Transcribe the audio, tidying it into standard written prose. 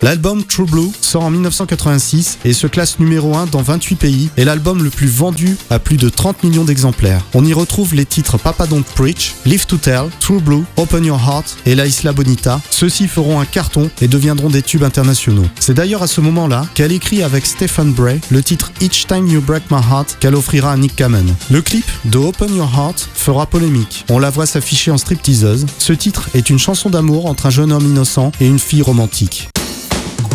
L'album True Blue sort en 1986 et se classe numéro 1 dans 28 pays et l'album le plus vendu à plus de 30 millions d'exemplaires. On y retrouve les titres Papa Don't Preach, Live to Tell, True Blue, Open Your Heart et La Isla Bonita. Ceux-ci feront un carton et deviendront des tubes internationaux. C'est d'ailleurs à ce moment-là qu'elle écrit avec Stephen Bray le titre Each Time You Break My Heart qu'elle offrira à Nick Kamen. Le clip de Open Your Heart fera polémique. On la voit s'afficher en stripteaseuse. Ce titre est une chanson d'amour entre un jeune homme innocent et une fille romantique.